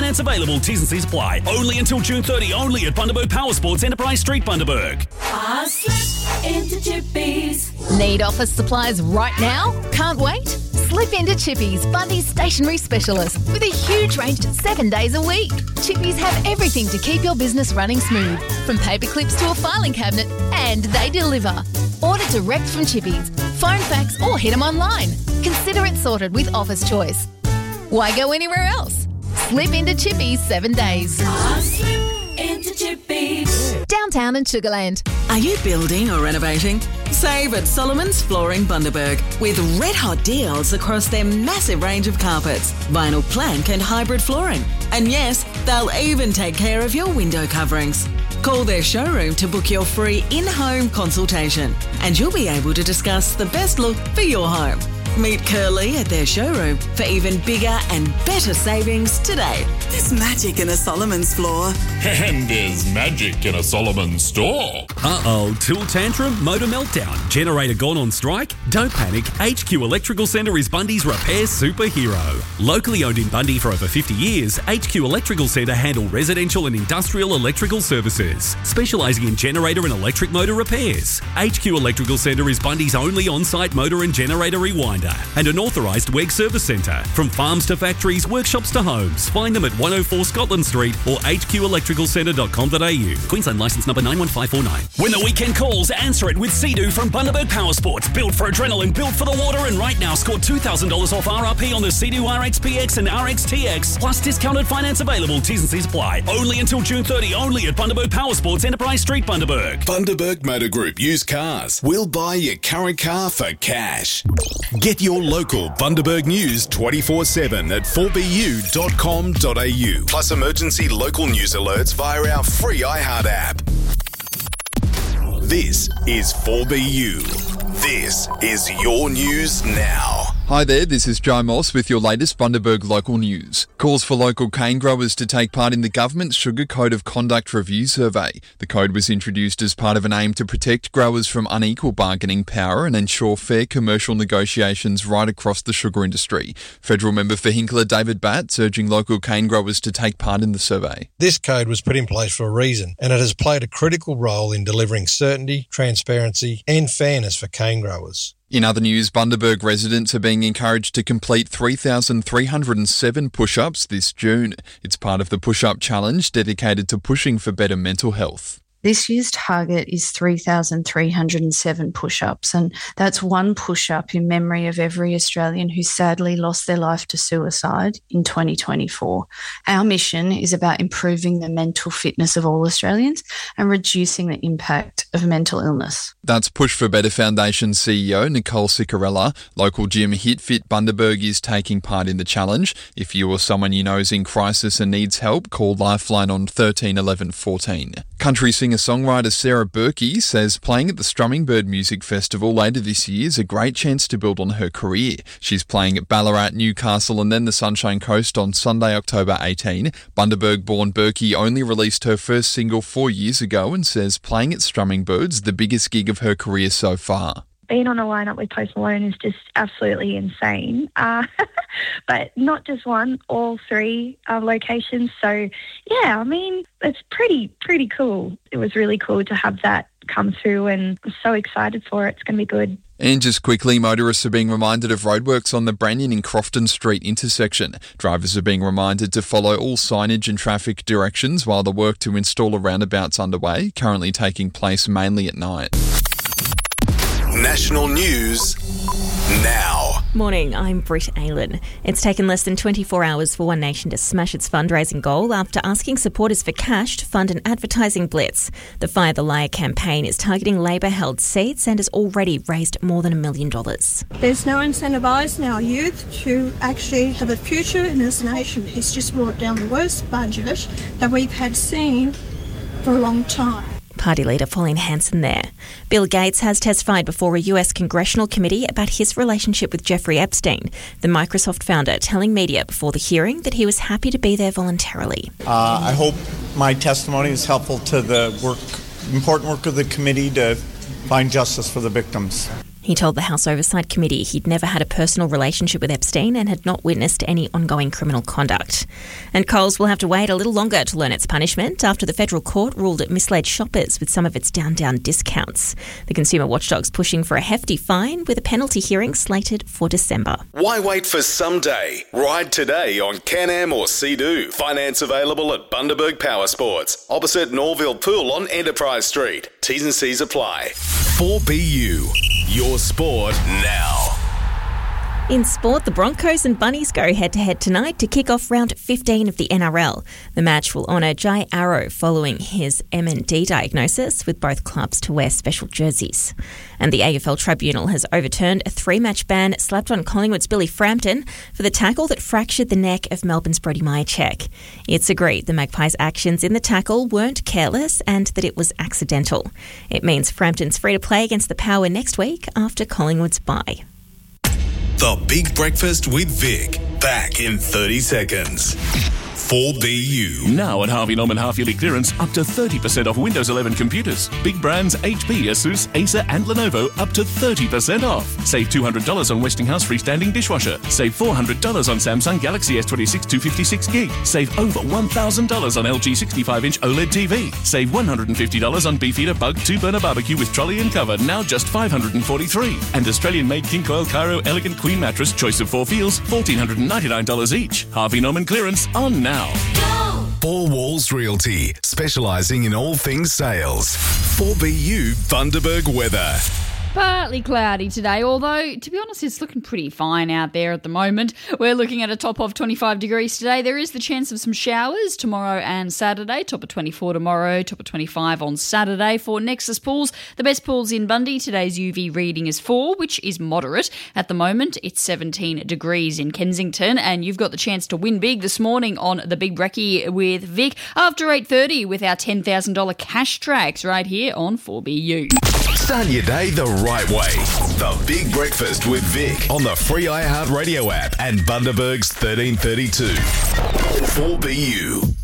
finance available. T's and C's apply. Only until June 30. Only at Bundaberg Power Sports, Enterprise Street, Bundaberg. I slip into Chippies. Need office supplies right now? Can't wait? Slip into Chippies, Bundy's stationery specialist, with a huge range 7 days a week. Chippies have everything to keep your business running smooth, from paper clips to a filing cabinet, and they deliver. Order direct from Chippies, phone, fax, or hit them online. Consider it sorted with Office Choice. Why go anywhere else? Slip into Chippies 7 days. I slip into Chippies. Downtown and Sugarland. Are you building or renovating? Save at Solomon's Flooring Bundaberg with red-hot deals across their massive range of carpets, vinyl plank and hybrid flooring. And yes, they'll even take care of your window coverings. Call their showroom to book your free in-home consultation and you'll be able to discuss the best look for your home. Meet Curly at their showroom for even bigger and better savings today. There's magic in a Solomon's floor. And there's magic in a Solomon's store. Tool tantrum, motor meltdown, generator gone on strike? Don't panic. HQ Electrical Centre is Bundy's repair superhero. Locally owned in Bundy for over 50 years, HQ Electrical Centre handle residential and industrial electrical services, specialising in generator and electric motor repairs. HQ Electrical Centre is Bundy's only on-site motor and generator rewinder and an authorised WEG service centre. From farms to factories, workshops to homes. Find them at 104 Scotland Street or hqelectricalcentre.com.au. Queensland licence number 91549. When the weekend calls, answer it with Sea-Doo from Bundaberg Power Sports. Built for adrenaline, built for the water, and right now score $2,000 off RRP on the Sea-Doo RXPX and RXTX. Plus discounted finance available. T's and C's apply. Only until June 30. Only at Bundaberg Power Sports, Enterprise Street, Bundaberg. Bundaberg Motor Group Used Cars. We'll buy your current car for cash. Get your local Bundaberg news 24/7 at 4bu.com.au. Plus emergency local news alerts via our free iHeart app. This is 4BU. This is your news now. Hi there, this is Joe Moss with your latest Bundaberg local news. Calls for local cane growers to take part in the government's Sugar Code of Conduct review survey. The code was introduced as part of an aim to protect growers from unequal bargaining power and ensure fair commercial negotiations right across the sugar industry. Federal member for Hinkler David Batts urging local cane growers to take part in the survey. This code was put in place for a reason, and it has played a critical role in delivering certainty, transparency and fairness for cane growers. In other news, Bundaberg residents are being encouraged to complete 3,307 push-ups this June. It's part of the Push-Up Challenge dedicated to pushing for better mental health. This year's target is 3,307 push-ups, and that's one push-up in memory of every Australian who sadly lost their life to suicide in 2024. Our mission is about improving the mental fitness of all Australians and reducing the impact of mental illness. That's Push for Better Foundation CEO Nicole Ciccarella. Local gym HitFit Bundaberg is taking part in the challenge. If you or someone you know is in crisis and needs help, call Lifeline on 13 11 14. Country singer-songwriter Sarah Berkey says playing at the Strumming Bird Music Festival later this year is a great chance to build on her career. She's playing at Ballarat, Newcastle and then the Sunshine Coast on Sunday, October 18. Bundaberg-born Berkey only released her first single 4 years ago and says playing at Strumming Birds the biggest gig of her career so far. Being on a lineup with Post Malone is just absolutely insane. But not just one, all three locations. So, yeah, I mean, it's pretty cool. It was really cool to have that come through and I'm so excited for it. It's going to be good. And just quickly, motorists are being reminded of roadworks on the Brannion and Crofton Street intersection. Drivers are being reminded to follow all signage and traffic directions while the work to install a roundabout's underway, currently taking place mainly at night. National news now. Morning, I'm Britt Aylan. It's taken less than 24 hours for One Nation to smash its fundraising goal after asking supporters for cash to fund an advertising blitz. The Fire the Liar campaign is targeting Labor-held seats and has already raised more than $1 million. There's no incentivising our youth to actually have a future in this nation. It's just brought down the worst budget that we've had seen for a long time. Party leader Pauline Hanson there. Bill Gates has testified before a US congressional committee about his relationship with Jeffrey Epstein, the Microsoft founder, telling media before the hearing that he was happy to be there voluntarily. I hope my testimony is helpful to the important work of the committee to find justice for the victims. He told the House Oversight Committee he'd never had a personal relationship with Epstein and had not witnessed any ongoing criminal conduct. And Coles will have to wait a little longer to learn its punishment after the federal court ruled it misled shoppers with some of its down discounts. The consumer watchdog's pushing for a hefty fine with a penalty hearing slated for December. Why wait for someday? Ride today on Can-Am or Sea-Doo. Finance available at Bundaberg Power Sports, opposite Norville Pool on Enterprise Street. T's and C's apply. 4BU, your sport now. In sport, the Broncos and Bunnies go head-to-head tonight to kick off round 15 of the NRL. The match will honour Jai Arrow following his MND diagnosis, with both clubs to wear special jerseys. And the AFL Tribunal has overturned a 3-match ban slapped on Collingwood's Billy Frampton for the tackle that fractured the neck of Melbourne's Brody Mihocek. It's agreed the Magpies' actions in the tackle weren't careless and that it was accidental. It means Frampton's free to play against the Power next week after Collingwood's bye. The Big Breakfast with Vic. Back in 30 seconds. 4BU. Now at Harvey Norman half-yearly clearance, up to 30% off Windows 11 computers. Big brands HP, Asus, Acer and Lenovo up to 30% off. Save $200 on Westinghouse freestanding dishwasher. Save $400 on Samsung Galaxy S26 256GB. Save over $1,000 on LG 65-inch OLED TV. Save $150 on Beefeater Bug 2-burner barbecue with trolley and cover, now just $543. And Australian-made King Coil Cairo Elegant Queen mattress, choice of 4 feels, $1,499 each. Harvey Norman clearance on now. Four Walls Realty, specialising in all things sales. 4BU Bundaberg weather. Partly cloudy today, although, to be honest, it's looking pretty fine out there at the moment. We're looking at a top of 25 degrees today. There is the chance of some showers tomorrow and Saturday. Top of 24 tomorrow, top of 25 on Saturday. For Nexus pools, the best pools in Bundy, today's UV reading is 4, which is moderate. At the moment, it's 17 degrees in Kensington, and you've got the chance to win big this morning on the Big Brekkie with Vic after 8:30 with our $10,000 cash tracks right here on 4BU. Start your day the right way. The Big Breakfast with Vic on the free iHeartRadio app and Bundaberg's 1332. 4BU.